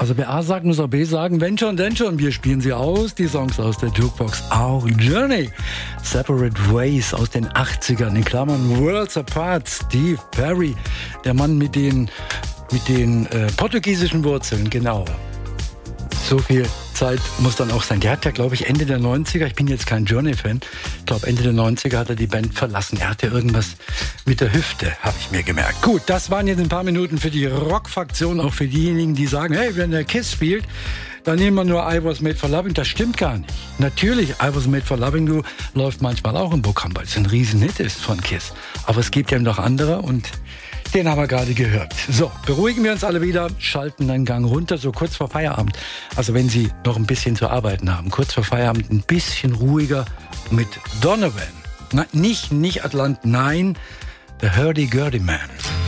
Also wer A sagt, muss auch B sagen. Wenn schon, denn schon. Wir spielen sie aus. Die Songs aus der Jukebox. Auch Journey. Separate Ways aus den 80ern. In Klammern Worlds Apart. Steve Perry. Der Mann mit den portugiesischen Wurzeln. Genau. So viel Zeit muss dann auch sein. Der hat ja, glaube ich, Ende der 90er, ich bin jetzt kein Journey-Fan, ich glaube Ende der 90er hat er die Band verlassen. Er hatte irgendwas mit der Hüfte, habe ich mir gemerkt. Gut, das waren jetzt ein paar Minuten für die Rock-Fraktion, auch für diejenigen, die sagen, hey, wenn der Kiss spielt, dann nehmen wir nur I Was Made for Loving. Das stimmt gar nicht. Natürlich, I Was Made for Loving You läuft manchmal auch im Programm, weil es ein Riesenhit ist von Kiss. Aber es gibt ja noch andere und den haben wir gerade gehört. So, beruhigen wir uns alle wieder, schalten einen Gang runter, so kurz vor Feierabend. Also wenn Sie noch ein bisschen zu arbeiten haben, kurz vor Feierabend ein bisschen ruhiger mit Donovan. Na, nicht Atlant, nein, der Hurdy-Gurdy Man.